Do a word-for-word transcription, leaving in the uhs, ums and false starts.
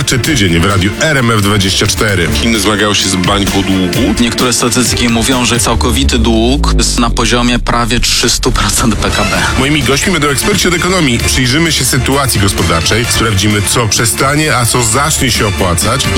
Gospodarczy Tydzień w radiu R M F dwadzieścia cztery. Chiny zmagają się z bańką długu. Niektóre statystyki mówią, że całkowity dług jest na poziomie prawie trzysta procent P K B. Moimi gośćmi będą eksperci od ekonomii. Przyjrzymy się sytuacji gospodarczej, sprawdzimy, co przestanie, a co zacznie się opłacać.